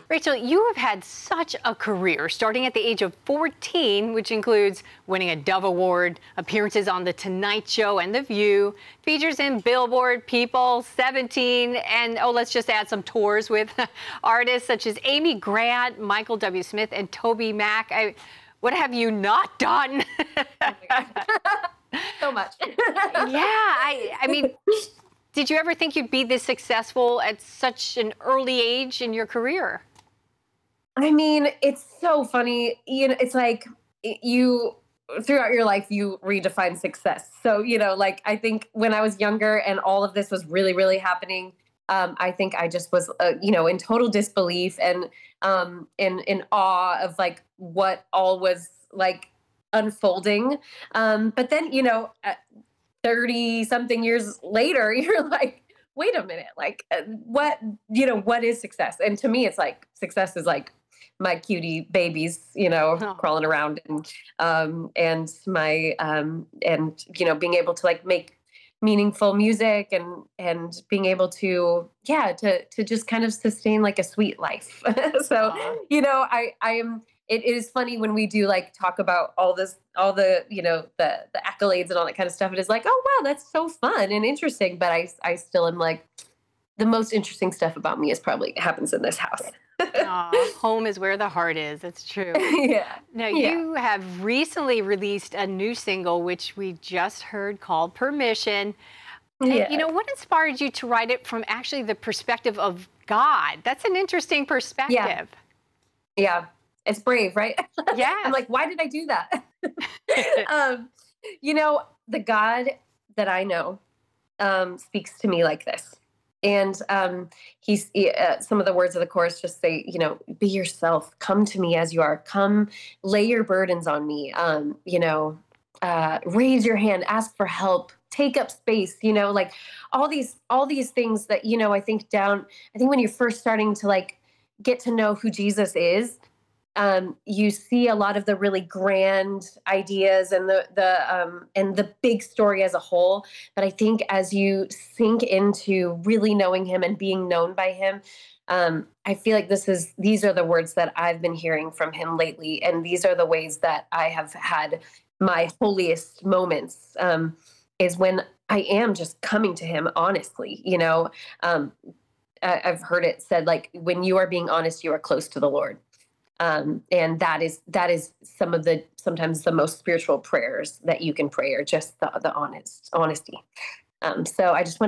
Rachel, you have had such a career, starting at the age of 14, which includes winning a Dove Award, appearances on The Tonight Show and The View, features in Billboard, People, 17, and let's just add some tours with artists such as Amy Grant, Michael W. Smith, and Toby Mac. What have you not done? Oh my God. So much. Yeah, I mean, did you ever think you'd be this successful at such an early age in your career? I mean, it's so funny. It's like you, throughout your life, you redefine success. So, like I think when I was younger and all of this was really, really happening, I think I just was, in total disbelief and in awe of like what all was like unfolding. But then, 30 something years later, you're like, wait a minute, like what is success? And to me, it's like success is like my cutie babies, Oh. crawling around and my, being able to like make meaningful music and being able to, to just kind of sustain like a sweet life. So, Aw. I am, it is funny when we do like talk about all this, all the, the accolades and all that kind of stuff. It is like, oh, wow, that's so fun and interesting. But I still am like, the most interesting stuff about me is probably happens in this house. Aw, home is where the heart is. It's true. Yeah. Now, Yeah. you have recently released a new single, which we just heard, called Permission. And, Yeah. what inspired you to write it from actually the perspective of God? That's an interesting perspective. Yeah. It's brave, right? Yes. I'm like, why did I do that? um, the God that I know speaks to me like this. And some of the words of the chorus just say, be yourself, come to me as you are, come lay your burdens on me, raise your hand, ask for help, take up space, like all these things that, I think when you're first starting to like get to know who Jesus is, you see a lot of the really grand ideas and the big story as a whole. But I think as you sink into really knowing him and being known by him, I feel like these are the words that I've been hearing from him lately, and these are the ways that I have had my holiest moments. Is when I am just coming to him honestly. I've heard it said like, when you are being honest, you are close to the Lord. And that is sometimes the most spiritual prayers that you can pray, are just the honesty. So I just want